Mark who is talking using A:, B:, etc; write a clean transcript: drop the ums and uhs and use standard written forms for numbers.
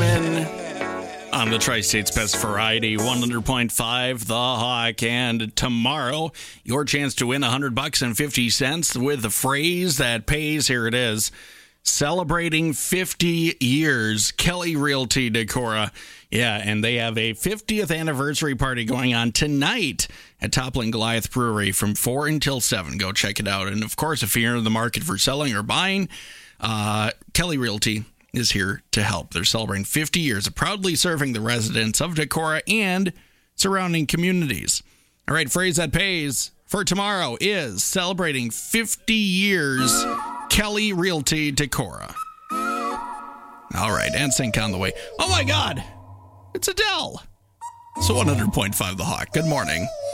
A: Eastman on the Tri-State's Best Variety, 100.5 The Hawk. And tomorrow, your chance to win $100.50 with the phrase that pays. Here it is. Celebrating 50 years, Kelly Realty Decorah. Yeah, and they have a 50th anniversary party going on tonight at Toppling Goliath Brewery from 4 until 7. Go check it out. And, of course, if you're in the market for selling or buying, Kelly Realty is here to help. They're celebrating 50 years of proudly serving the residents of Decorah and surrounding communities. All right, phrase that pays for tomorrow is celebrating 50 years, Kelly Realty Decorah. All right, and sync on the way. Oh, my God. It's Adele. So 100.5 The Hawk. Good morning.